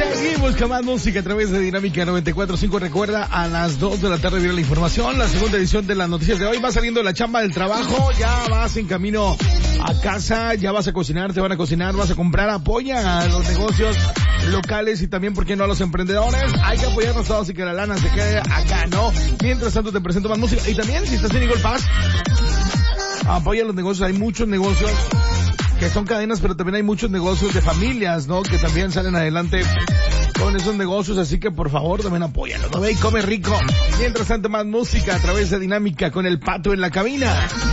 Seguimos con más música a través de Dinámica 94.5. Recuerda, a las 2 de la tarde viene la información, la segunda edición de las noticias de hoy. Va saliendo la chamba del trabajo, ya vas en camino a casa, ya vas a cocinar, te van a cocinar, vas a comprar. Apoya a los negocios locales y también, ¿por qué no, a los emprendedores? Hay que apoyarnos todos y que la lana se quede acá, ¿no? Mientras tanto te presento más música. Y también, si estás en Eagle Pass, apoya los negocios. Hay muchos negocios que son cadenas, pero también hay muchos negocios de familias, ¿no? Que también salen adelante con esos negocios, así que por favor también apóyalos, ¿no? Ve y come rico. Mientras tanto, más música a través de Dinámica con el Pato en la cabina.